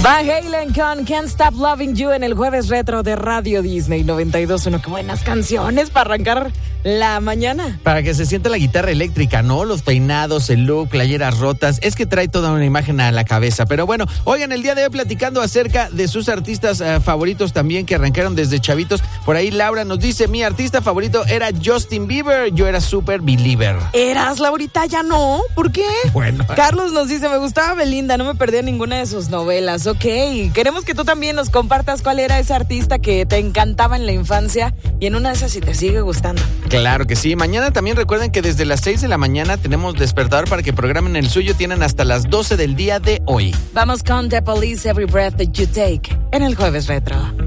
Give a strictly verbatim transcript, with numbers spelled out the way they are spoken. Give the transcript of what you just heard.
Van Halen con Can't Stop Loving You en el jueves retro de Radio Disney noventa y dos punto uno. Qué buenas canciones para arrancar la mañana. Para que se sienta la guitarra eléctrica, ¿no? Los peinados, el look, playeras rotas. Es que trae toda una imagen a la cabeza. Pero bueno, oigan, el día de hoy platicando acerca de sus artistas uh, favoritos también que arrancaron desde chavitos. Por ahí Laura nos dice, mi artista favorito era Justin Bieber. Yo era super believer. ¿Eras, Laurita? Ya no. ¿Por qué? Bueno. Carlos nos dice, me gustaba Belinda, no me perdía ninguna de sus novelas. Ok, queremos que tú también nos compartas cuál era ese artista que te encantaba en la infancia y en una de esas si te sigue gustando. Claro que sí. Mañana también recuerden que desde las seis de la mañana tenemos despertador para que programen el suyo. Tienen hasta las doce del día de hoy. Vamos con The Police, Every Breath That You Take en el jueves retro.